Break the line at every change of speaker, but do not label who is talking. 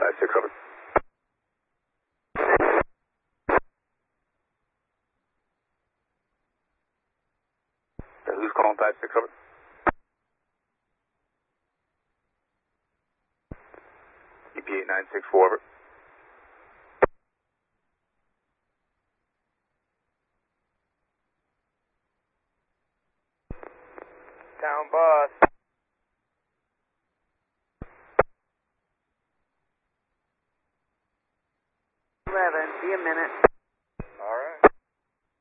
56, over. Who's calling 56, over? EPA 964, over.
Town boss.